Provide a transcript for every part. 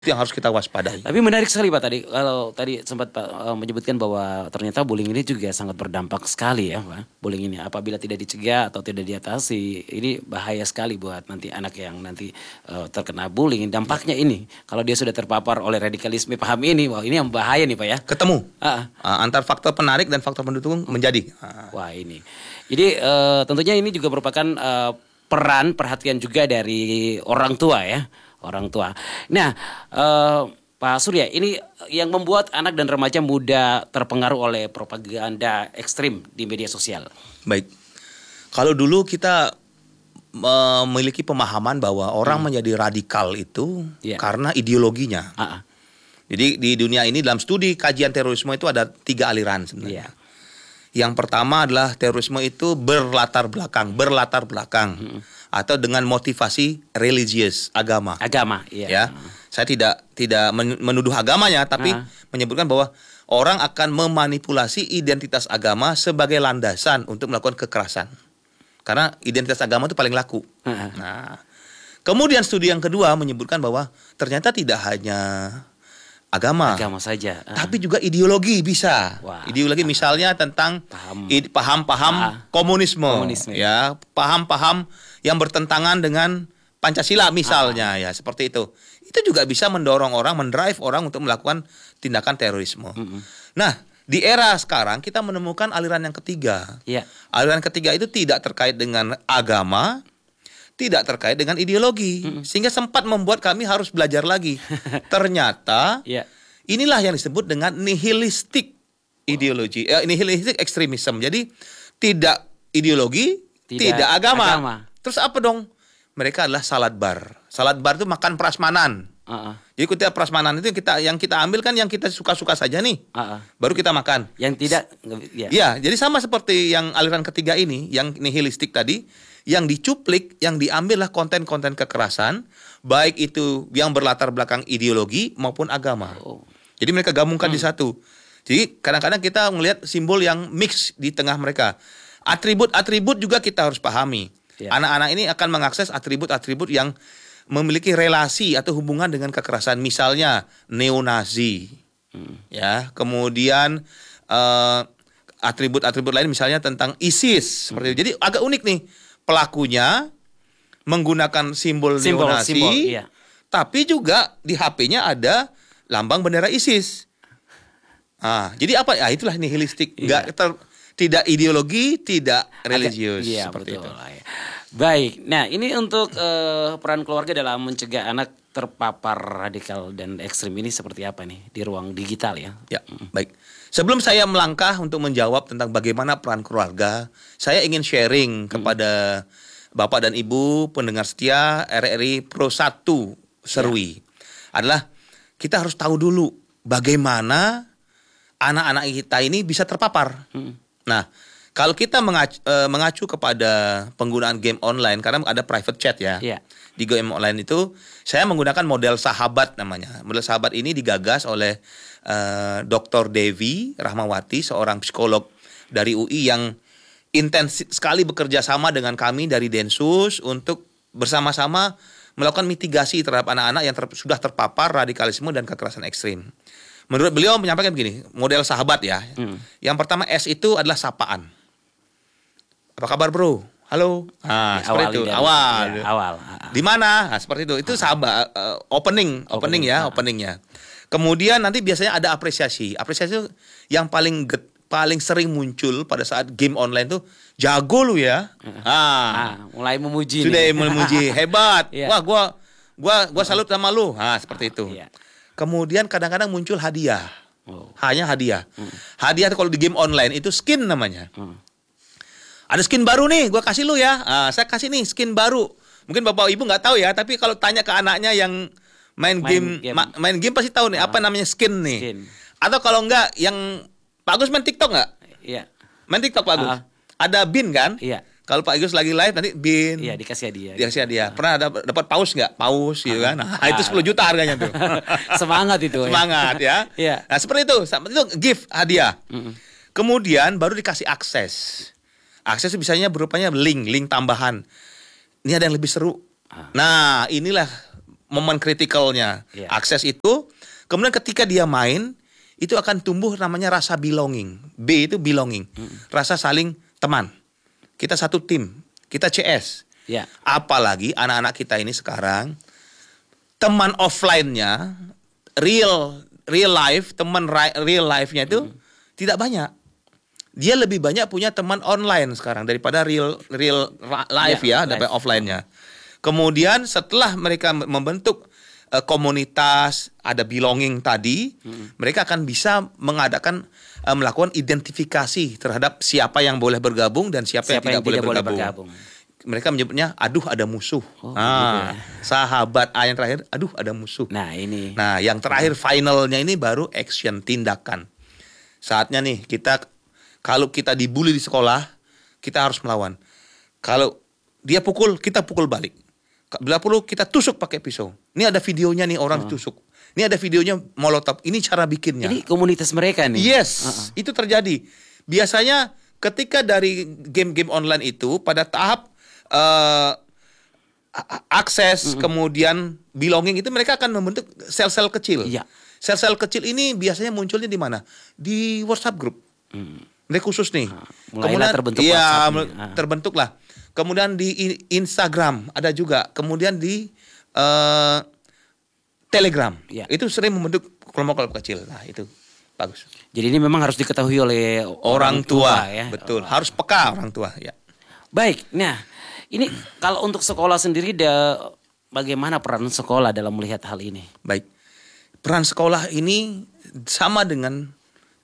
yang harus kita waspadai. Tapi menarik sekali Pak tadi, kalau tadi sempat Pak menyebutkan bahwa ternyata bullying ini juga sangat berdampak sekali ya Pak. Bullying ini apabila tidak dicegah atau tidak diatasi, ini bahaya sekali buat nanti anak yang nanti terkena bullying. Dampaknya ini, kalau dia sudah terpapar oleh radikalisme paham ini, wah ini yang bahaya nih Pak ya. Ketemu antar faktor penarik dan faktor pendukung menjadi. Wah ini, jadi tentunya ini juga merupakan peran perhatian juga dari orang tua ya. Orang tua. Nah, Pak Surya, ini yang membuat anak dan remaja mudah terpengaruh oleh propaganda ekstrim di media sosial. Baik, kalau dulu kita memiliki pemahaman bahwa orang menjadi radikal itu karena ideologinya. Jadi di dunia ini dalam studi kajian terorisme itu ada 3 aliran sebenarnya. Yang pertama adalah terorisme itu berlatar belakang. Atau dengan motivasi religius, agama. Iya. Saya tidak menuduh agamanya, tapi menyebutkan bahwa orang akan memanipulasi identitas agama sebagai landasan untuk melakukan kekerasan. Karena identitas agama itu paling laku. Nah, kemudian studi yang kedua menyebutkan bahwa ternyata tidak hanya agama saja, tapi juga ideologi bisa. Ideologi misalnya tentang paham-paham komunisme, ya, paham-paham yang bertentangan dengan Pancasila misalnya, ya seperti itu. Itu juga bisa mendorong orang, mendrive orang untuk melakukan tindakan terorisme. Nah, di era sekarang kita menemukan aliran yang ketiga. Aliran ketiga itu tidak terkait dengan agama, tidak terkait dengan ideologi, sehingga sempat membuat kami harus belajar lagi. Ternyata inilah yang disebut dengan nihilistik ideologi, nihilistik ekstremisme. Jadi tidak ideologi, tidak agama. Terus apa dong? Mereka adalah salad bar. Salad bar itu makan prasmanan. Jadi ketika prasmanan itu yang kita ambil kan yang kita suka-suka saja nih. Baru kita makan. Yang tidak ya, jadi sama seperti yang aliran ketiga ini, yang nihilistik tadi, yang dicuplik, yang diambillah konten-konten kekerasan, baik itu yang berlatar belakang ideologi maupun agama. Jadi mereka gabungkan di satu. Jadi kadang-kadang kita melihat simbol yang mix di tengah mereka. Atribut-atribut juga kita harus pahami. Anak-anak ini akan mengakses atribut-atribut yang memiliki relasi atau hubungan dengan kekerasan, misalnya neonazi, ya, kemudian atribut-atribut lain misalnya tentang ISIS, seperti itu. Jadi agak unik nih, pelakunya menggunakan simbol neonazi, tapi juga di HP-nya ada lambang bendera ISIS. Jadi apa? Ya itulah nihilistik, tidak ideologi, tidak religius, seperti itu. Baik, nah ini untuk peran keluarga dalam mencegah anak terpapar radikal dan ekstrim ini seperti apa nih di ruang digital ya? Ya, baik. Sebelum saya melangkah untuk menjawab tentang bagaimana peran keluarga, saya ingin sharing kepada Bapak dan Ibu pendengar setia RRI Pro 1 Serui. Adalah kita harus tahu dulu bagaimana anak-anak kita ini bisa terpapar. Nah, kalau kita mengacu kepada penggunaan game online, karena ada private chat ya. Di game online itu saya menggunakan model sahabat namanya. Model sahabat ini digagas oleh Dr. Devi Rahmawati, seorang psikolog dari UI yang intens sekali bekerja sama dengan kami dari Densus untuk bersama-sama melakukan mitigasi terhadap anak-anak yang sudah terpapar radikalisme dan kekerasan ekstrim. Menurut beliau menyampaikan begini, model sahabat ya. Yang pertama S itu adalah sapaan. Apa kabar bro? Halo. Seperti itu. Awal. Di mana? Seperti itu. Itu sahabat, openingnya. Kemudian nanti biasanya ada apresiasi. Apresiasi itu yang paling sering muncul pada saat game online tuh, jago lu ya. Mulai memuji. Sudah memuji, hebat. Wah, gua salut sama lu. Seperti itu. Kemudian kadang-kadang muncul hadiah. Hanya hadiah. Hadiah kalau di game online itu skin namanya. Ada skin baru nih, gue kasih lu ya. Saya kasih nih skin baru. Mungkin bapak ibu nggak tahu ya, tapi kalau tanya ke anaknya yang main game pasti tahu nih apa namanya skin nih. Atau kalau nggak, yang Pak Agus main TikTok nggak? Iya. Main TikTok Pak Agus. Ada bin kan? Iya. Kalau Pak Agus lagi live nanti bin. Iya, dikasih hadiah. Dikasih hadiah. Pernah dapat paus nggak? Paus gitu kan. Itu 10 juta harganya tuh. Semangat itu. Semangat ya. Iya. Nah, seperti itu. Itu gift, hadiah. Kemudian baru dikasih akses. Akses itu biasanya berupanya link tambahan. Ini ada yang lebih seru. Nah, inilah momen kritikalnya. Iya. Akses itu, kemudian ketika dia main, itu akan tumbuh namanya rasa belonging. B itu belonging. Rasa saling teman. Kita satu tim, kita CS. Ya. Apalagi anak-anak kita ini sekarang teman offline-nya real life, teman real life-nya itu tidak banyak. Dia lebih banyak punya teman online sekarang daripada real life ya, daripada offline-nya. Kemudian setelah mereka membentuk komunitas, ada belonging tadi, mereka akan bisa melakukan identifikasi terhadap siapa yang boleh bergabung dan siapa yang tidak boleh bergabung. Mereka menyebutnya, aduh ada musuh. Oh, gitu ya. Sahabat A yang terakhir, aduh ada musuh. Nah ini. Nah yang terakhir finalnya ini baru action, tindakan. Saatnya nih kalau kita dibully di sekolah, kita harus melawan. Kalau dia pukul, kita pukul balik. Bila perlu kita tusuk pakai pisau. Ini ada videonya nih orang ditusuk. Ini ada videonya molotov. Ini cara bikinnya. Ini komunitas mereka nih. Yes, itu terjadi. Biasanya ketika dari game-game online itu pada tahap akses kemudian belonging itu mereka akan membentuk sel-sel kecil. Iya. Sel-sel kecil ini biasanya munculnya di mana? Di WhatsApp group. Mereka khusus nih. Mulailah terbentuk iya, WhatsApp nih. terbentuklah. Kemudian di Instagram ada juga. Kemudian di Telegram. Ya. Itu sering membentuk kelompok-kelompok kecil. Nah, itu bagus. Jadi ini memang harus diketahui oleh Orang tua ya. betul. Harus peka orang tua, ya. Baik. Nah, ini kalau untuk sekolah sendiri bagaimana peran sekolah dalam melihat hal ini? Baik. Peran sekolah ini sama dengan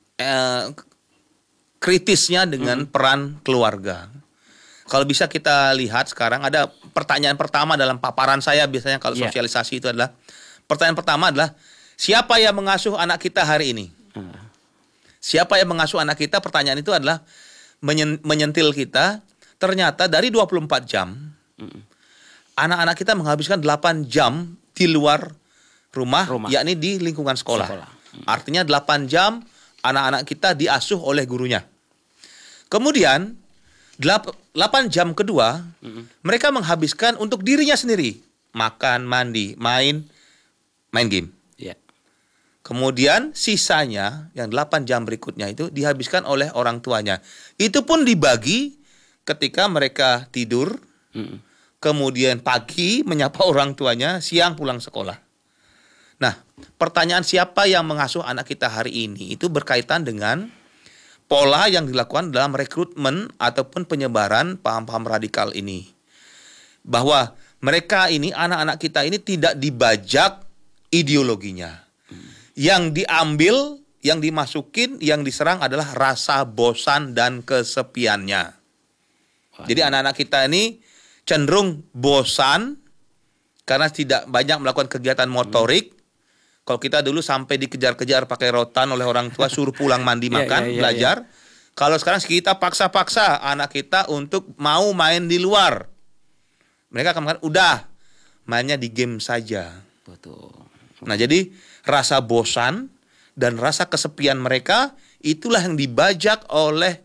kritisnya dengan peran keluarga. Kalau bisa kita lihat sekarang ada pertanyaan pertama dalam paparan saya biasanya kalau sosialisasi itu adalah pertanyaan pertama adalah siapa yang mengasuh anak kita hari ini? Siapa yang mengasuh anak kita? Pertanyaan itu adalah menyentil kita. Ternyata dari 24 jam anak-anak kita menghabiskan 8 jam di luar rumah. Yakni di lingkungan sekolah. Artinya 8 jam anak-anak kita diasuh oleh gurunya. Kemudian 8 jam kedua mereka menghabiskan untuk dirinya sendiri. Makan, mandi, main game. Ya. Kemudian sisanya yang 8 jam berikutnya itu dihabiskan oleh orang tuanya. Itu pun dibagi ketika mereka tidur, kemudian pagi menyapa orang tuanya, siang pulang sekolah. Nah, pertanyaan siapa yang mengasuh anak kita hari ini itu berkaitan dengan pola yang dilakukan dalam rekrutmen ataupun penyebaran paham-paham radikal ini. Bahwa mereka ini, anak-anak kita ini tidak dibajak ideologinya. Yang diambil, yang dimasukin, yang diserang adalah rasa bosan dan kesepiannya. Jadi anak-anak kita ini cenderung bosan karena tidak banyak melakukan kegiatan motorik. Kalau kita dulu sampai dikejar-kejar pakai rotan oleh orang tua, suruh pulang mandi makan, belajar. Kalau sekarang kita paksa-paksa anak kita untuk mau main di luar. Mereka akan mengatakan, udah, mainnya di game saja. Betul. Nah, jadi rasa bosan dan rasa kesepian mereka itulah yang dibajak oleh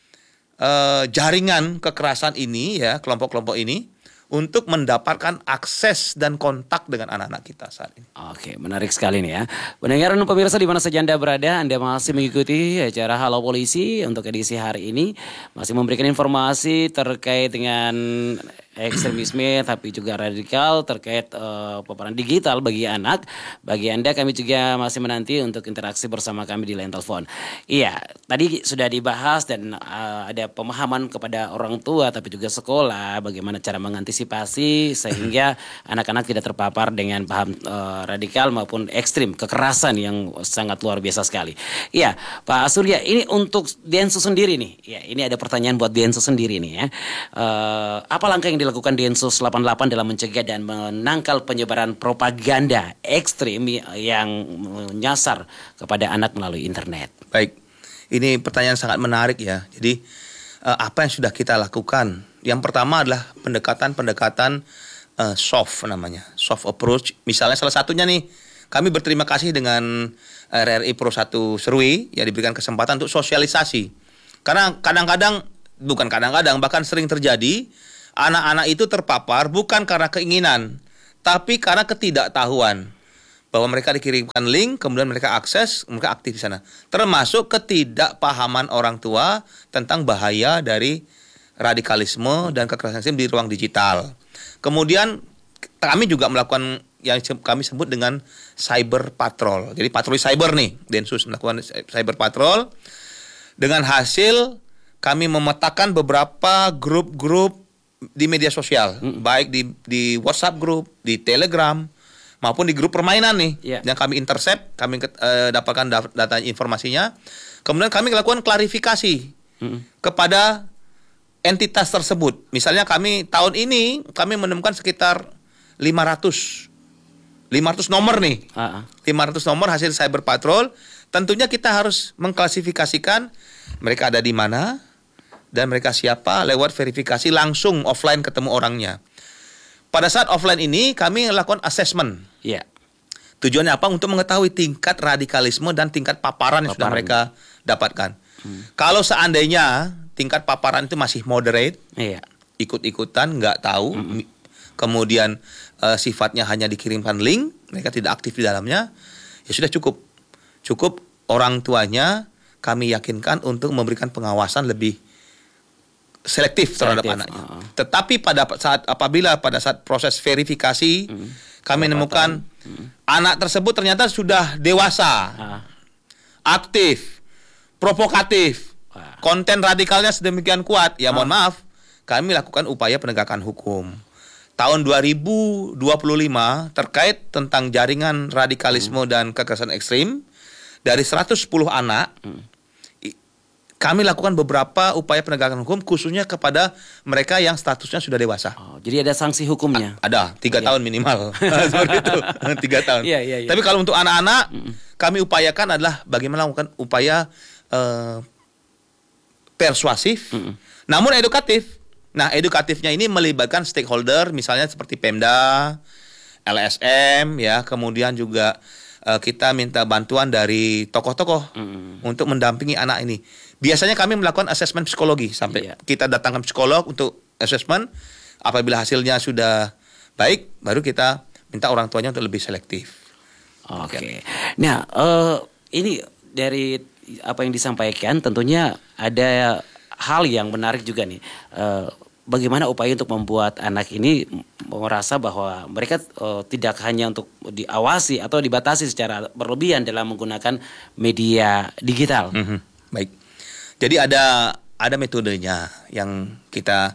jaringan kekerasan ini ya, kelompok-kelompok ini untuk mendapatkan akses dan kontak dengan anak-anak kita saat ini. Oke, menarik sekali nih ya. Pendengar dan pemirsa di mana saja Anda berada, Anda masih mengikuti acara Halo Polisi untuk edisi hari ini. Masih memberikan informasi terkait dengan ekstremisme tapi juga radikal terkait paparan digital bagi anak. Bagi Anda kami juga masih menanti untuk interaksi bersama kami di line telepon. Iya, tadi sudah dibahas dan ada pemahaman kepada orang tua tapi juga sekolah bagaimana cara mengantisipasi sehingga anak-anak tidak terpapar dengan paham radikal maupun ekstrim, kekerasan yang sangat luar biasa sekali. Iya, Pak Surya, ini untuk Densus sendiri nih. Ya, ini ada pertanyaan buat Densus sendiri nih ya. Apa langkah yang dilakukan Densus 88 dalam mencegah dan menangkal penyebaran propaganda ekstrim yang menyasar kepada anak melalui internet? Baik, ini pertanyaan sangat menarik ya. Jadi apa yang sudah kita lakukan? Yang pertama adalah pendekatan soft namanya, soft approach. Misalnya salah satunya nih, kami berterima kasih dengan RRI Pro 1 Serui ya diberikan kesempatan untuk sosialisasi. Karena bahkan sering terjadi anak-anak itu terpapar bukan karena keinginan, tapi karena ketidaktahuan bahwa mereka dikirimkan link, kemudian mereka akses, mereka aktif di sana. Termasuk ketidakpahaman orang tua tentang bahaya dari radikalisme dan kekerasan ekstrim di ruang digital. Kemudian kami juga melakukan yang kami sebut dengan cyber patrol. Jadi patroli cyber nih, Densus melakukan cyber patrol. Dengan hasil kami memetakan beberapa grup-grup di media sosial, baik di WhatsApp grup, di Telegram, maupun di grup permainan nih, yang kami intercept, kami dapatkan data informasinya. Kemudian kami lakukan klarifikasi kepada entitas tersebut. Misalnya kami tahun ini kami menemukan sekitar 500 nomor nih. 500 nomor hasil cyber patrol. Tentunya kita harus mengklasifikasikan mereka ada di mana dan mereka siapa lewat verifikasi langsung offline ketemu orangnya. Pada saat offline ini kami lakukan assessment. Iya. Tujuannya apa? Untuk mengetahui tingkat radikalisme dan tingkat paparan yang sudah mereka dapatkan. Kalau seandainya tingkat paparan itu masih moderate, ikut-ikutan, nggak tahu, kemudian sifatnya hanya dikirimkan link, mereka tidak aktif di dalamnya, ya sudah cukup. Cukup orang tuanya kami yakinkan untuk memberikan pengawasan lebih selektif terhadap anaknya. Tetapi apabila pada saat proses verifikasi kami menemukan anak tersebut ternyata sudah dewasa, aktif, provokatif, konten radikalnya sedemikian kuat, ya mohon maaf, kami lakukan upaya penegakan hukum. Tahun 2025 terkait tentang jaringan radikalisme dan kekerasan ekstrim, dari 110 anak kami lakukan beberapa upaya penegakan hukum khususnya kepada mereka yang statusnya sudah dewasa. Jadi ada sanksi hukumnya? Ada, 3 tahun minimal. Seperti itu, 3 tahun. Tapi kalau untuk anak-anak, kami upayakan adalah bagaimana melakukan upaya persuasif, namun edukatif. Nah, edukatifnya ini melibatkan stakeholder, misalnya seperti Pemda, LSM, ya, kemudian juga kita minta bantuan dari tokoh-tokoh untuk mendampingi anak ini. Biasanya kami melakukan asesmen psikologi sampai kita datangkan psikolog untuk asesmen. Apabila hasilnya sudah baik, baru kita minta orang tuanya untuk lebih selektif. Oke. Nah, ini dari apa yang disampaikan, tentunya ada hal yang menarik juga nih. Bagaimana upaya untuk membuat anak ini merasa bahwa mereka tidak hanya untuk diawasi atau dibatasi secara berlebihan dalam menggunakan media digital. Baik. Jadi ada metodenya yang kita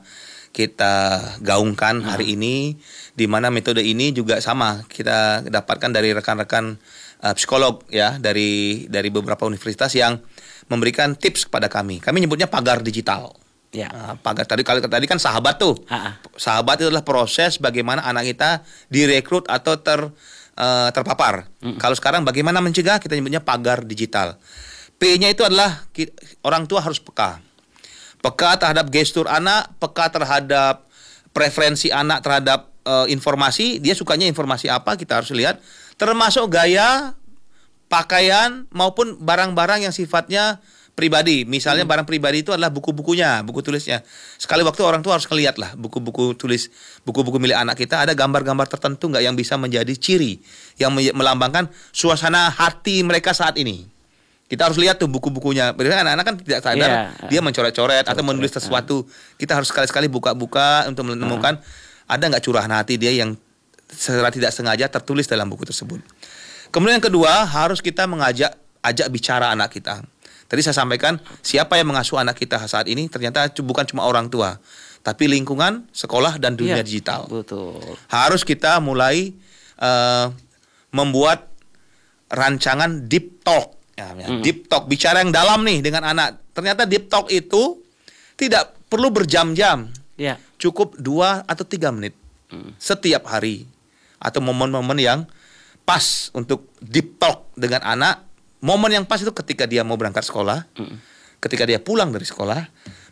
gaungkan hari ini, di mana metode ini juga sama kita dapatkan dari rekan-rekan psikolog ya dari beberapa universitas yang memberikan tips kepada kami. Kami nyebutnya pagar digital. Pagar tadi kan sahabat tuh. Sahabat itu adalah proses bagaimana anak kita direkrut atau terpapar. Kalau sekarang bagaimana mencegah, kita nyebutnya pagar digital. P-nya itu adalah orang tua harus peka. Peka terhadap gestur anak, peka terhadap preferensi anak terhadap informasi. Dia sukanya informasi apa, kita harus lihat. Termasuk gaya, pakaian, maupun barang-barang yang sifatnya pribadi. Misalnya barang pribadi itu adalah buku-bukunya, buku tulisnya. Sekali waktu orang tua harus ngeliat lah buku-buku tulis, buku-buku milik anak kita, ada gambar-gambar tertentu nggak yang bisa menjadi ciri yang melambangkan suasana hati mereka saat ini. Kita harus lihat tuh buku-bukunya. Biasanya anak-anak kan tidak sadar dia mencoret-coret atau menulis sesuatu. Kita harus sekali-sekali buka-buka untuk menemukan ada nggak curahan hati dia yang secara tidak sengaja tertulis dalam buku tersebut. Kemudian yang kedua, harus kita ajak bicara anak kita. Tadi saya sampaikan, siapa yang mengasuh anak kita saat ini ternyata bukan cuma orang tua, tapi lingkungan, sekolah, dan dunia digital. Betul. Harus kita mulai membuat rancangan deep talk. Deep talk, bicara yang dalam nih dengan anak. Ternyata deep talk itu tidak perlu berjam-jam. Cukup 2 atau 3 menit setiap hari. Atau momen-momen yang pas untuk deep talk dengan anak. Momen yang pas itu ketika dia mau berangkat sekolah, ketika dia pulang dari sekolah,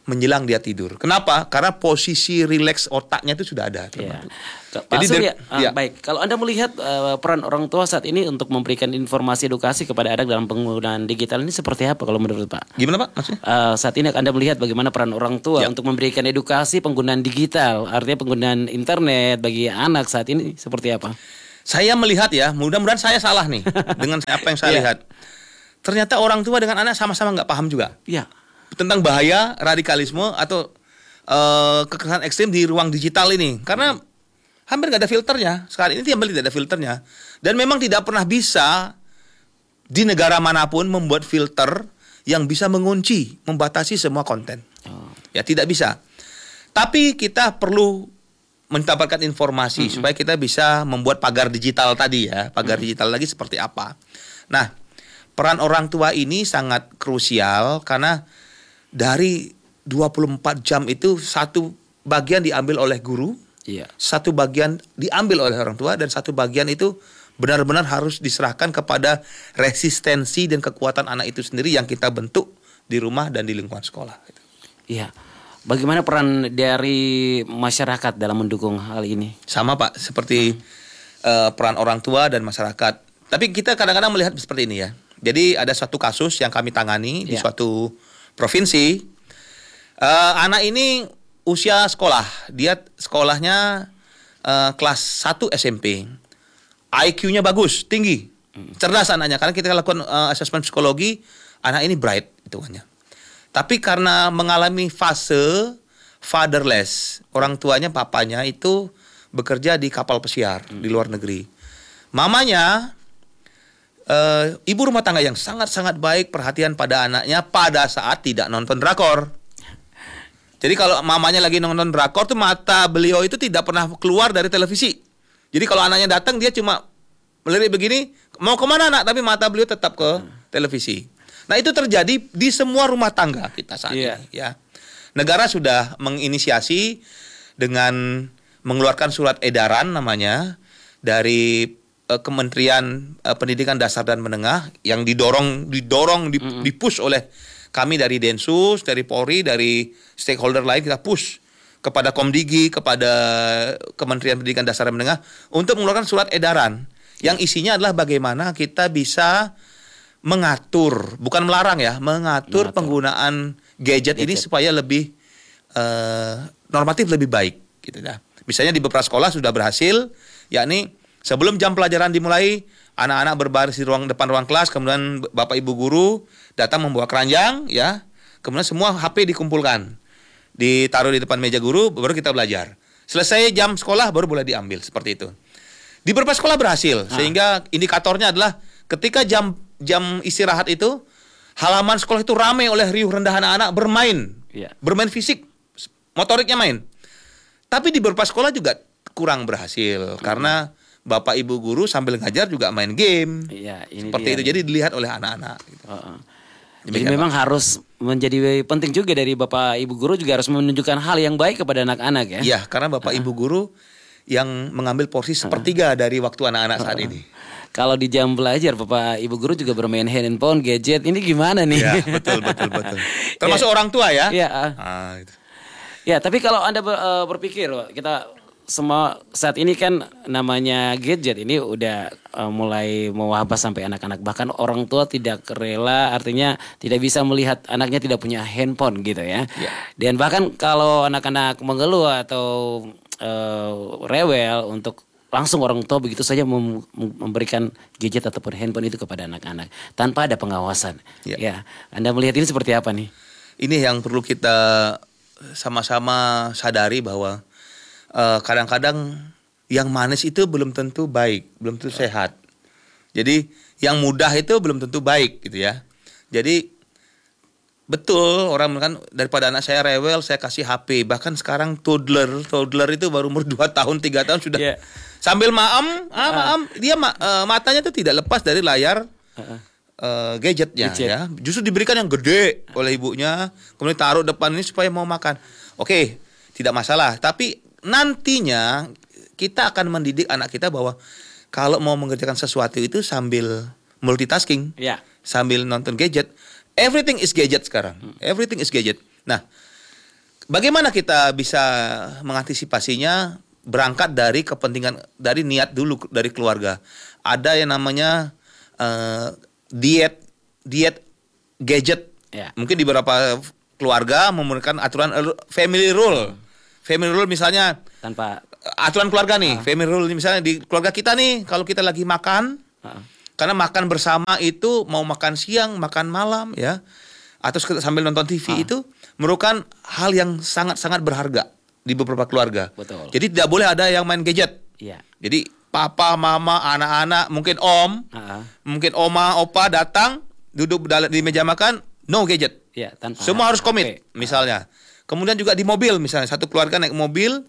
menjelang dia tidur. Kenapa? Karena posisi rileks otaknya itu sudah ada. Ya. Jadi Pak Surya, ya. baik. Kalau Anda melihat peran orang tua saat ini untuk memberikan informasi edukasi kepada anak dalam penggunaan digital ini seperti apa kalau menurut Pak? Gimana Pak maksudnya? Saat ini Anda melihat bagaimana peran orang tua Ya. untuk memberikan edukasi penggunaan digital, artinya penggunaan internet bagi anak saat ini seperti apa? Saya melihat ya, mudah-mudahan saya salah nih dengan apa yang saya Iya. lihat. Ternyata orang tua dengan anak sama-sama nggak paham juga Ya. tentang bahaya radikalisme atau kekerasan ekstrim di ruang digital ini. Karena hampir nggak ada filternya. Sekarang ini hampir tidak ada filternya. Dan memang tidak pernah bisa di negara manapun membuat filter yang bisa mengunci, membatasi semua konten. Oh. Ya tidak bisa. Tapi kita perlu mendapatkan informasi supaya kita bisa membuat pagar digital tadi ya. Pagar digital lagi seperti apa. Nah, peran orang tua ini sangat krusial karena dari 24 jam itu satu bagian diambil oleh guru, Iya. satu bagian diambil oleh orang tua, dan satu bagian itu benar-benar harus diserahkan kepada resistensi dan kekuatan anak itu sendiri yang kita bentuk di rumah dan di lingkungan sekolah. Iya. Bagaimana peran dari masyarakat dalam mendukung hal ini? Sama Pak, seperti peran orang tua dan masyarakat. Tapi kita kadang-kadang melihat seperti ini ya. Jadi ada suatu kasus yang kami tangani di Ya. suatu provinsi. Anak ini usia sekolah, dia sekolahnya kelas 1 SMP. IQ-nya bagus, tinggi, cerdas anaknya. Karena kita lakukan asesmen psikologi, anak ini bright hitungannya. Tapi karena mengalami fase fatherless, orang tuanya, papanya itu bekerja di kapal pesiar di luar negeri. Mamanya ibu rumah tangga yang sangat-sangat baik, perhatian pada anaknya pada saat tidak nonton drakor. Jadi kalau mamanya lagi nonton drakor tuh mata beliau itu tidak pernah keluar dari televisi. Jadi kalau anaknya datang dia cuma melirik begini, mau kemana anak? Tapi mata beliau tetap ke televisi. Nah itu terjadi di semua rumah tangga kita saat Iya. ini. Ya. Negara sudah menginisiasi dengan mengeluarkan surat edaran namanya dari Kementerian Pendidikan Dasar dan Menengah yang dipush oleh kami dari Densus, dari Polri, dari stakeholder lain, kita push kepada Komdigi, kepada Kementerian Pendidikan Dasar dan Menengah untuk mengeluarkan surat edaran yang isinya adalah bagaimana kita bisa mengatur, bukan melarang ya, mengatur penggunaan gadget ini supaya lebih normatif, lebih baik gitu ya. Misalnya di beberapa sekolah sudah berhasil, yakni sebelum jam pelajaran dimulai, anak-anak berbaris di depan ruang kelas, kemudian bapak ibu guru datang membawa keranjang, ya, kemudian semua HP dikumpulkan, ditaruh di depan meja guru, baru kita belajar. Selesai jam sekolah baru boleh diambil, seperti itu. Di beberapa sekolah berhasil, sehingga indikatornya adalah ketika jam istirahat itu, halaman sekolah itu ramai oleh riuh rendah anak-anak bermain, bermain fisik, motoriknya main. Tapi di beberapa sekolah juga kurang berhasil karena bapak ibu guru sambil ngajar juga main game. Iya, ini seperti dia itu. Jadi dilihat oleh anak-anak. Gitu. Jadi memang harus menjadi penting juga dari bapak ibu guru juga harus menunjukkan hal yang baik kepada anak-anak ya. Iya, karena bapak ibu guru yang mengambil porsi sepertiga dari waktu anak-anak saat ini. Kalau di jam belajar bapak ibu guru juga bermain handphone, gadget, ini gimana nih? Ya, betul. Termasuk orang tua ya. Iya. Gitu. Ya, tapi kalau Anda berpikir kita semua saat ini kan namanya gadget ini udah mulai mewabah sampai anak-anak, bahkan orang tua tidak rela, artinya tidak bisa melihat anaknya tidak punya handphone gitu ya. Dan bahkan kalau anak-anak mengeluh atau rewel, untuk langsung orang tua begitu saja memberikan gadget ataupun handphone itu kepada anak-anak tanpa ada pengawasan. Ya, Anda melihat ini seperti apa nih? Ini yang perlu kita sama-sama sadari bahwa kadang-kadang yang manis itu belum tentu baik, belum tentu sehat. Jadi yang mudah itu belum tentu baik gitu ya. Jadi betul orang kan daripada anak saya rewel saya kasih HP. Bahkan sekarang toddler itu baru umur 2 tahun 3 tahun sudah sambil maam dia matanya tuh tidak lepas dari layar gadgetnya ya. Justru diberikan yang gede oleh ibunya, kemudian taruh depan ini supaya mau makan. Oke, tidak masalah, tapi nantinya kita akan mendidik anak kita bahwa kalau mau mengerjakan sesuatu itu sambil multitasking, sambil nonton gadget. Everything is gadget sekarang. Everything is gadget. Nah, bagaimana kita bisa mengantisipasinya? Berangkat dari kepentingan, dari niat dulu dari keluarga. Ada yang namanya diet gadget. Ya. Mungkin di beberapa keluarga memberikan aturan family rule. Family rule misalnya Tanpa aturan keluarga nih. Family rule misalnya di keluarga kita nih, kalau kita lagi makan, karena makan bersama itu mau makan siang, makan malam ya, atau sambil nonton TV itu merupakan hal yang sangat-sangat berharga di beberapa keluarga. Betul. Jadi tidak boleh ada yang main gadget. Iya. Jadi papa, mama, anak-anak, mungkin om, mungkin oma, opa datang duduk di meja makan, no gadget. Iya, tanpa Semua harus komit, HP. misalnya. Kemudian juga di mobil, misalnya satu keluarga naik mobil,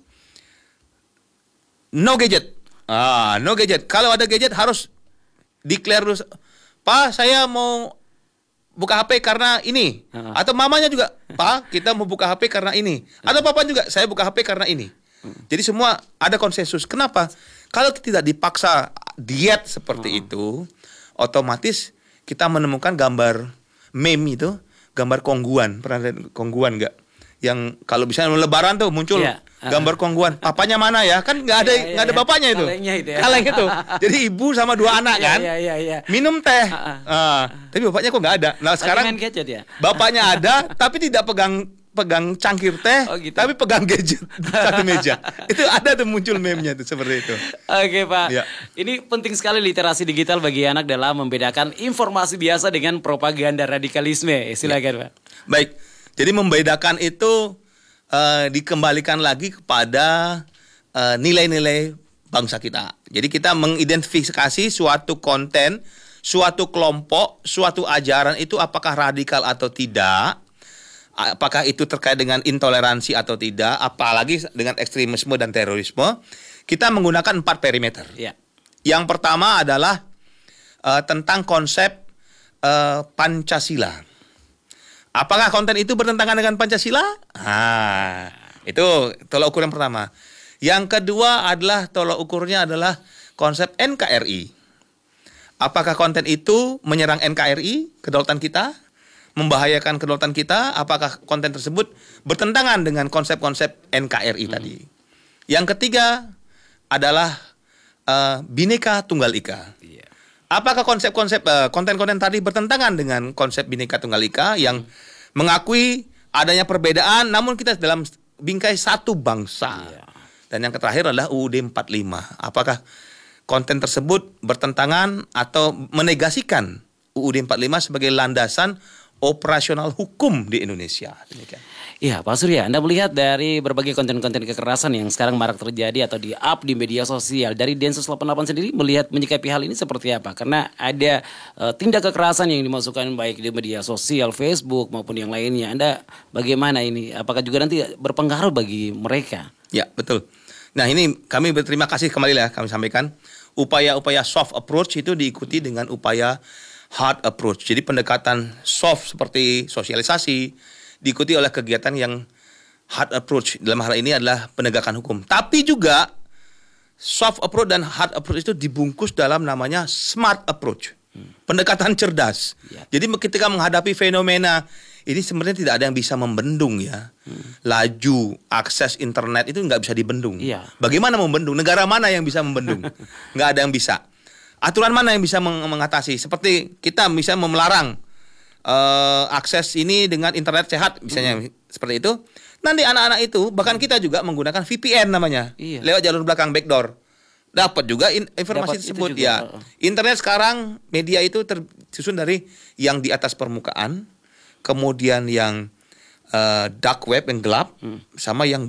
no gadget. No gadget. Kalau ada gadget harus declare dulu. Pak, saya mau buka HP karena ini. Atau mamanya juga, Pak, kita mau buka HP karena ini. Atau papa juga, saya buka HP karena ini. Jadi semua ada konsensus. Kenapa? Kalau tidak dipaksa diet seperti itu, otomatis kita menemukan gambar meme itu, gambar kongguan. Pernah lihat kongguan nggak? Yang kalau misalnya lebaran tuh muncul gambar kongguan. Papanya mana ya? Kan nggak ada bapaknya itu. Kalengnya itu ya. Kaleng itu. Jadi ibu sama 2 anak kan. Iya. Minum teh. Tapi bapaknya kok nggak ada. Nah sekarang main gadget ya? bapaknya ada, tapi tidak pegang cangkir teh, gitu. tapi pegang gadget di satu meja. Itu ada tuh muncul meme-nya tuh seperti itu. Oke Pak, Ya. ini penting sekali literasi digital bagi anak dalam membedakan informasi biasa dengan propaganda radikalisme. Silakan Pak. Baik, jadi membedakan itu dikembalikan lagi kepada nilai-nilai bangsa kita. Jadi kita mengidentifikasi suatu konten, suatu kelompok, suatu ajaran itu apakah radikal atau tidak. Apakah itu terkait dengan intoleransi atau tidak, apalagi dengan ekstremisme dan terorisme. Kita menggunakan 4 perimeter. Ya. Yang pertama adalah tentang konsep Pancasila. Apakah konten itu bertentangan dengan Pancasila? Itu tolak ukur yang pertama. Yang kedua adalah tolak ukurnya adalah konsep NKRI. Apakah konten itu menyerang NKRI, kedaulatan kita? Membahayakan kedaulatan kita, apakah konten tersebut bertentangan dengan konsep-konsep NKRI tadi. Yang ketiga adalah Bhinneka Tunggal Ika. Apakah konsep-konsep konten-konten tadi bertentangan dengan konsep Bhinneka Tunggal Ika yang mengakui adanya perbedaan namun kita dalam bingkai satu bangsa. Dan yang terakhir adalah UUD 45. Apakah konten tersebut bertentangan atau menegasikan UUD 45 sebagai landasan operasional hukum di Indonesia. Demikian. Iya Pak Surya, Anda melihat dari berbagai konten-konten kekerasan yang sekarang marak terjadi atau di-up di media sosial, dari Densus 88 sendiri melihat menyikapi hal ini seperti apa? Karena ada tindak kekerasan yang dimasukkan baik di media sosial, Facebook maupun yang lainnya. Anda bagaimana ini? Apakah juga nanti berpengaruh bagi mereka? Ya, betul. Nah ini kami berterima kasih kembali lah kami sampaikan. Upaya-upaya soft approach itu diikuti dengan upaya hard approach. Jadi pendekatan soft seperti sosialisasi diikuti oleh kegiatan yang hard approach. Dalam hal ini adalah penegakan hukum. Tapi juga soft approach dan hard approach itu dibungkus dalam namanya smart approach. Pendekatan cerdas. Jadi ketika menghadapi fenomena ini sebenarnya tidak ada yang bisa membendung ya. Laju, akses internet itu nggak bisa dibendung. Bagaimana membendung? Negara mana yang bisa membendung? Nggak ada yang bisa. Aturan mana yang bisa mengatasi? Seperti kita bisa melarang akses ini dengan internet sehat, misalnya seperti itu. Nanti anak-anak itu, bahkan kita juga menggunakan VPN namanya, lewat jalur belakang backdoor. Dapat juga informasi tersebut. Ya, internet sekarang media itu tersusun dari yang di atas permukaan, kemudian yang dark web yang gelap, sama yang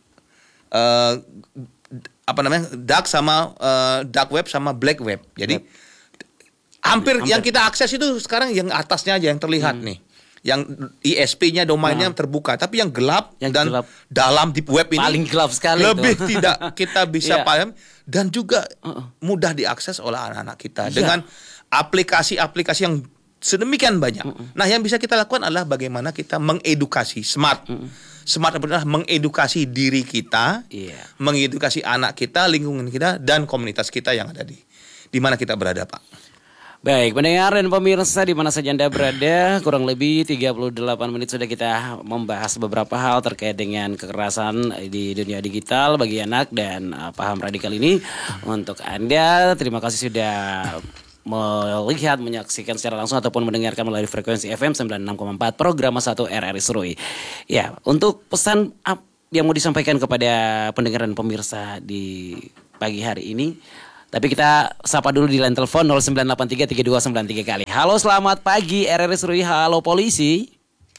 dark sama dark web sama black web. Jadi hampir yang kita akses itu sekarang yang atasnya aja yang terlihat nih. Yang ISP-nya domainnya terbuka, tapi yang gelap dan gelap, dalam deep web ini paling gelap sekali lebih itu. Tidak kita bisa paham dan juga mudah diakses oleh anak-anak kita dengan aplikasi-aplikasi yang sedemikian banyak. Nah, yang bisa kita lakukan adalah bagaimana kita mengedukasi smart. Smart adalah mengedukasi diri kita, mengedukasi anak kita, lingkungan kita, dan komunitas kita yang ada di mana kita berada, Pak. Baik, pendengar dan pemirsa di mana saja Anda berada, kurang lebih 38 menit sudah kita membahas beberapa hal terkait dengan kekerasan di dunia digital bagi anak dan paham radikal ini. Untuk Anda, terima kasih sudah melihat, menyaksikan secara langsung ataupun mendengarkan melalui frekuensi FM 96,4 program 1 RRI Serui. Ya, untuk pesan yang mau disampaikan kepada pendengar dan pemirsa di pagi hari ini, tapi kita sapa dulu di line telepon 0983 3293 kali. Halo, selamat pagi RRI Serui. Halo polisi.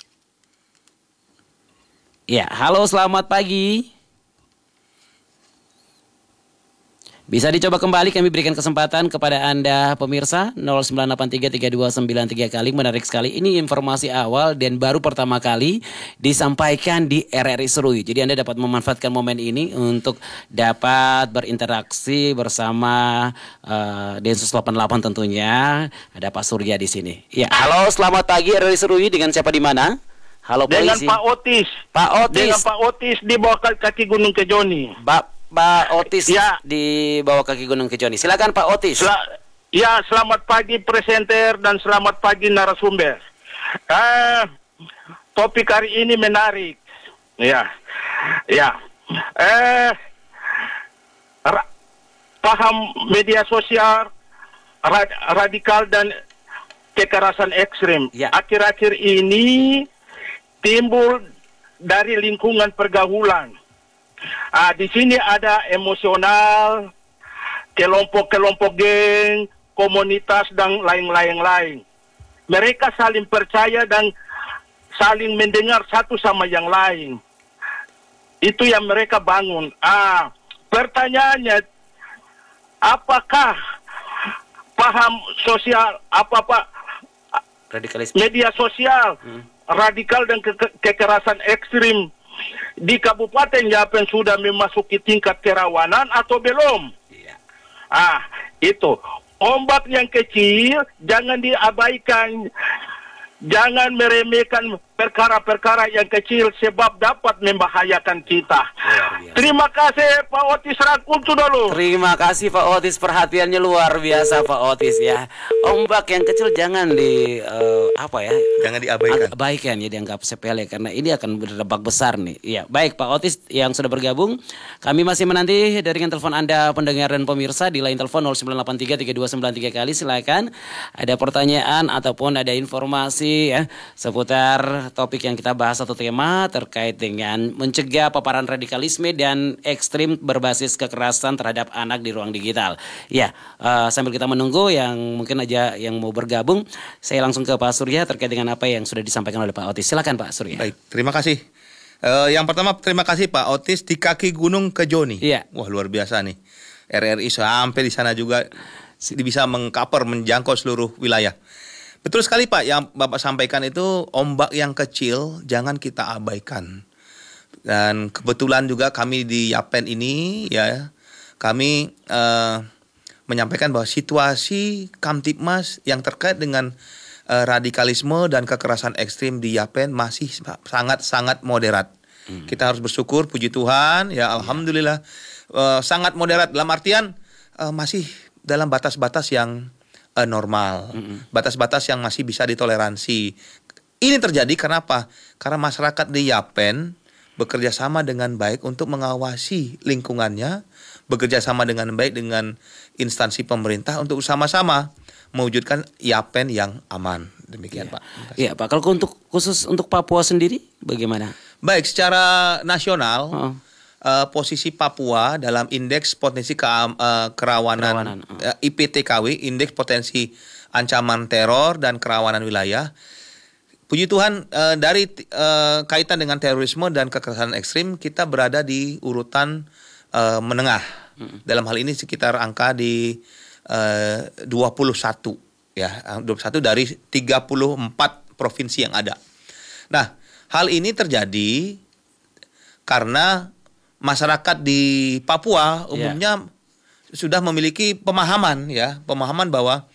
Ya, halo, selamat pagi. Bisa dicoba kembali, kami berikan kesempatan kepada Anda pemirsa 0983 3293 kali. Menarik sekali, ini informasi awal dan baru pertama kali disampaikan di RRI Serui. Jadi Anda dapat memanfaatkan momen ini untuk dapat berinteraksi bersama Densus 88 tentunya. Ada Pak Surya di sini. Ya, halo, selamat pagi RRI Serui, dengan siapa di mana? Halo polisi. Dengan Pak Otis. Pak Otis. Dengan Pak Otis di bawah kaki Gunung Kejoni. Pak Otis ya, di bawah kaki Gunung Kejoni. Silakan Pak Otis. Selamat pagi presenter dan selamat pagi narasumber. Topik hari ini menarik. Paham media sosial radikal dan kekerasan ekstrim. Ya. Akhir-akhir ini timbul dari lingkungan pergaulan. Di sini ada emosional, kelompok-kelompok geng, komunitas dan lain-lain. Mereka saling percaya dan saling mendengar satu sama yang lain. Itu yang mereka bangun. Pertanyaannya, apakah paham sosial, Radikalisme. media sosial radikal dan kekerasan ekstrim di Kabupaten Yapen sudah memasuki tingkat kerawanan atau belum? Iya. Itu ombak yang kecil jangan diabaikan, jangan meremehkan perkara-perkara yang kecil sebab dapat membahayakan kita. Terima kasih Pak Otis, rangkum sudah lu. Terima kasih Pak Otis, perhatiannya luar biasa Pak Otis ya. Ombak yang kecil jangan Jangan diabaikan. Abaikan ya, dianggap sepele karena ini akan berdampak besar nih. Iya, baik Pak Otis yang sudah bergabung. Kami masih menanti jaringan telepon Anda pendengar dan pemirsa di line telepon 0983 3293 kali. Silakan ada pertanyaan ataupun ada informasi ya seputar topik yang kita bahas, satu tema terkait dengan mencegah paparan radikalisme dan ekstrim berbasis kekerasan terhadap anak di ruang digital. Ya, sambil kita menunggu yang mungkin aja yang mau bergabung, saya langsung ke Pak Surya terkait dengan apa yang sudah disampaikan oleh Pak Otis. Silakan Pak Surya. Baik, terima kasih. Yang pertama terima kasih Pak Otis di kaki Gunung Kejoni. Iya. Wah, luar biasa nih. RRI sampai di sana juga bisa mengcover, menjangkau seluruh wilayah. Betul sekali Pak, yang Bapak sampaikan itu ombak yang kecil jangan kita abaikan. Dan kebetulan juga kami di Yapen ini ya, kami menyampaikan bahwa situasi Kamtibmas yang terkait dengan radikalisme dan kekerasan ekstrim di Yapen masih sangat moderat. Kita harus bersyukur, puji Tuhan ya, alhamdulillah sangat moderat dalam artian masih dalam batas-batas yang normal, batas-batas yang masih bisa ditoleransi. Ini terjadi karena apa? Karena masyarakat di Yapen bekerja sama dengan baik untuk mengawasi lingkungannya, bekerja sama dengan baik dengan instansi pemerintah untuk sama-sama mewujudkan Yapen yang aman. Demikian Pak. Iya Pak, kalau khusus untuk Papua sendiri bagaimana? Baik, secara nasional posisi Papua dalam indeks potensi kerawanan IPTKW, indeks potensi ancaman teror dan kerawanan wilayah. Puji Tuhan dari kaitan dengan terorisme dan kekerasan ekstrim kita berada di urutan menengah. Dalam hal ini sekitar angka di 21 ya, 21 dari 34 provinsi yang ada. Nah, hal ini terjadi karena masyarakat di Papua umumnya sudah memiliki pemahaman bahwa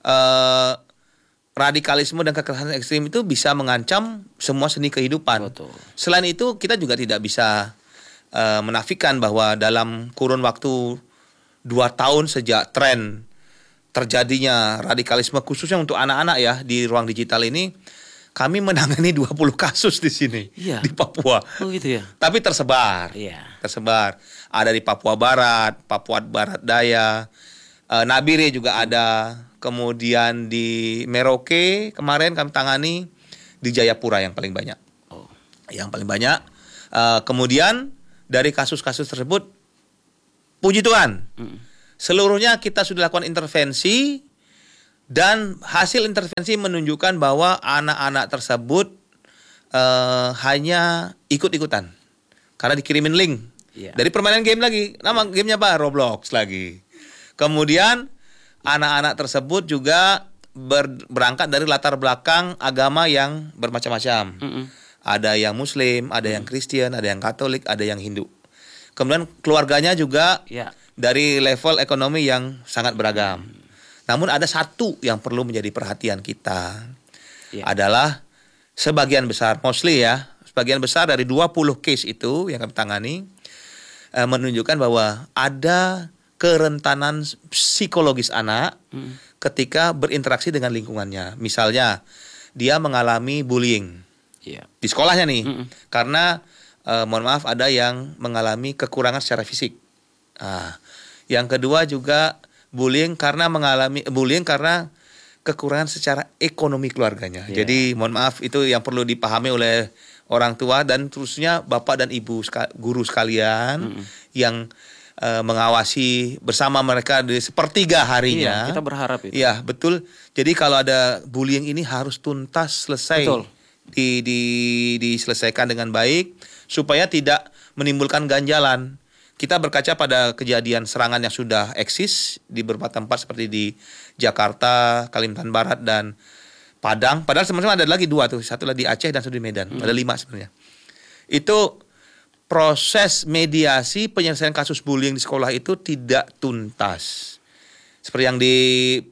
radikalisme dan kekerasan ekstrim itu bisa mengancam semua seni kehidupan. Betul. Selain itu kita juga tidak bisa menafikan bahwa dalam kurun waktu 2 tahun sejak tren terjadinya radikalisme khususnya untuk anak-anak ya di ruang digital ini, kami menangani 20 kasus di sini, Iya. di Papua. Oh gitu ya. Tapi tersebar. Iya. Tersebar. Ada di Papua Barat, Papua Barat Daya, Nabire juga ada. Kemudian di Merauke kemarin kami tangani, di Jayapura yang paling banyak. Oh. Yang paling banyak. Kemudian dari kasus-kasus tersebut, puji Tuhan, seluruhnya kita sudah lakukan intervensi. Dan hasil intervensi menunjukkan bahwa anak-anak tersebut hanya ikut-ikutan. Karena dikirimin link. Iya. Dari permainan game lagi. Nama gamenya apa? Roblox lagi. Kemudian anak-anak tersebut juga berangkat dari latar belakang agama yang bermacam-macam. Ada yang Muslim, ada yang Kristen, ada yang Katolik, ada yang Hindu. Kemudian keluarganya juga Iya. dari level ekonomi yang sangat beragam. Namun ada satu yang perlu menjadi perhatian kita, Iya. adalah sebagian besar, mostly ya, sebagian besar dari 20 case itu yang kami tangani menunjukkan bahwa ada kerentanan psikologis anak ketika berinteraksi dengan lingkungannya. Misalnya dia mengalami bullying Iya. di sekolahnya nih, karena mohon maaf ada yang mengalami kekurangan secara fisik. Yang kedua juga bullying karena kekurangan secara ekonomi keluarganya. Yeah. Jadi mohon maaf, itu yang perlu dipahami oleh orang tua dan terusnya bapak dan ibu guru sekalian yang mengawasi bersama mereka di sepertiga harinya. Iya, kita berharap itu. Iya, betul. Jadi kalau ada bullying ini harus tuntas selesai. Betul. Diselesaikan dengan baik supaya tidak menimbulkan ganjalan. Kita berkaca pada kejadian serangan yang sudah eksis di beberapa tempat seperti di Jakarta, Kalimantan Barat, dan Padang. Padahal sebenarnya ada lagi 2 tuh. Satu lagi di Aceh dan satu di Medan. Ada 5 sebenarnya. Itu proses mediasi penyelesaian kasus bullying di sekolah itu tidak tuntas. Seperti yang di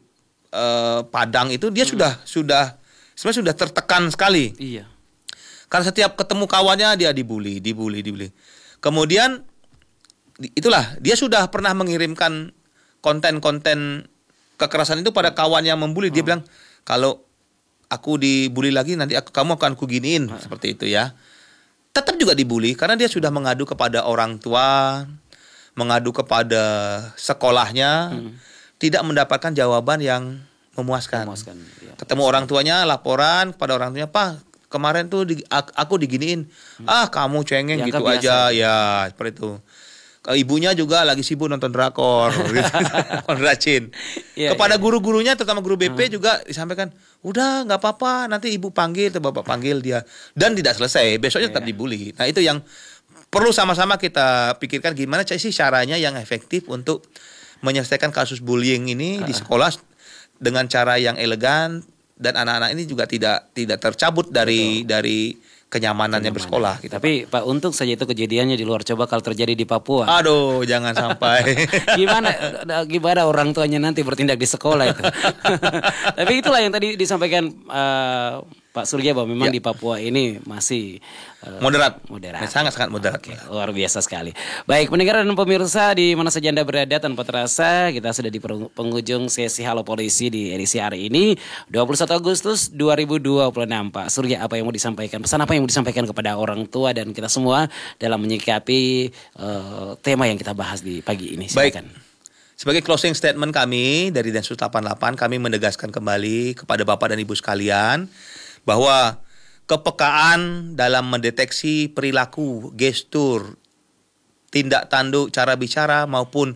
Padang itu dia sudah sebenarnya sudah tertekan sekali. Iya. Karena setiap ketemu kawannya dia dibully. Kemudian itulah, dia sudah pernah mengirimkan konten-konten kekerasan itu pada kawan yang membuli. Dia bilang, kalau aku dibully lagi nanti kamu akan kuginiin, seperti itu ya. Tetap juga dibully karena dia sudah mengadu kepada orang tua, mengadu kepada sekolahnya, tidak mendapatkan jawaban yang memuaskan. Ya. Ketemu orang tuanya, laporan kepada orang tuanya, "Pak, kemarin tuh aku diginiin." Kamu cengeng Ya, gitu kan aja. biasa. Ya, seperti itu. Ibunya juga lagi sibuk nonton drakor gitu. Rajin. Iya, Kepada iya. guru-gurunya terutama guru BP juga disampaikan, "Udah nggak apa-apa, nanti ibu panggil atau bapak panggil dia." Dan tidak selesai, besoknya tetap dibully. Nah, itu yang perlu sama-sama kita pikirkan, gimana sih caranya yang efektif untuk menyelesaikan kasus bullying ini di sekolah dengan cara yang elegan dan anak-anak ini juga tidak tercabut dari kenyamanannya bersekolah gitu. Tapi Pak, untung saja itu kejadiannya di luar. Coba kalau terjadi di Papua. Aduh, jangan sampai. gimana orang tuanya nanti bertindak di sekolah itu. Tapi itulah yang tadi disampaikan Pak Surya, bahwa memang Ya. di Papua ini masih Moderat. Sangat-sangat moderat. Oke, luar biasa sekali. Baik, pendengar dan pemirsa di mana saja Anda berada, tanpa terasa kita sudah di penghujung sesi Halo Polisi di edisi hari ini 21 Agustus 2026. Pak Surya, apa yang mau disampaikan? Pesan apa yang mau disampaikan kepada orang tua dan kita semua dalam menyikapi tema yang kita bahas di pagi ini? Silakan. Baik. Sebagai closing statement kami dari Densus 88, kami menegaskan kembali kepada Bapak dan Ibu sekalian bahwa kepekaan dalam mendeteksi perilaku, gestur, tindak tanduk, cara bicara maupun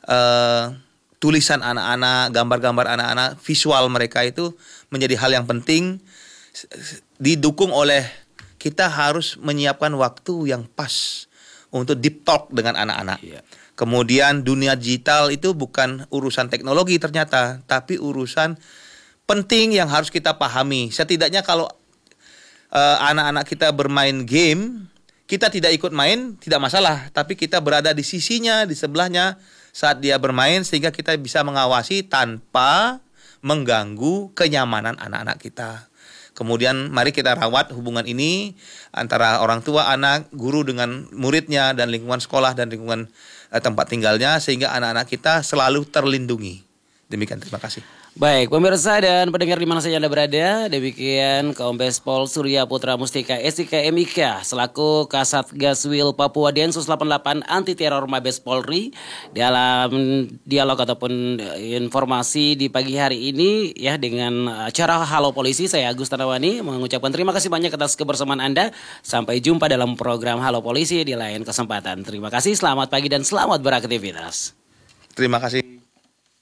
tulisan anak-anak, gambar-gambar anak-anak, visual mereka itu menjadi hal yang penting, didukung oleh kita harus menyiapkan waktu yang pas untuk deep talk dengan anak-anak. Iya. Kemudian dunia digital itu bukan urusan teknologi ternyata, tapi urusan penting yang harus kita pahami. Setidaknya kalau anak-anak kita bermain game, kita tidak ikut main, tidak masalah. Tapi kita berada di sisinya, di sebelahnya saat dia bermain, sehingga kita bisa mengawasi tanpa mengganggu kenyamanan anak-anak kita. Kemudian mari kita rawat hubungan ini antara orang tua, anak, guru dengan muridnya, dan lingkungan sekolah dan lingkungan tempat tinggalnya, sehingga anak-anak kita selalu terlindungi Demikian, terima kasih. Baik, pemirsa dan pendengar di mana saja Anda berada, demikian Kombes Pol Surya Putra Mustika SIK MIK selaku Kasat Gaswil Papua Densus 88 Anti Teror Mabes Polri dalam dialog ataupun informasi di pagi hari ini ya dengan acara Halo Polisi. Saya Agus Tanawani mengucapkan terima kasih banyak atas kebersamaan Anda. Sampai jumpa dalam program Halo Polisi di lain kesempatan. Terima kasih, selamat pagi dan selamat beraktivitas. Terima kasih.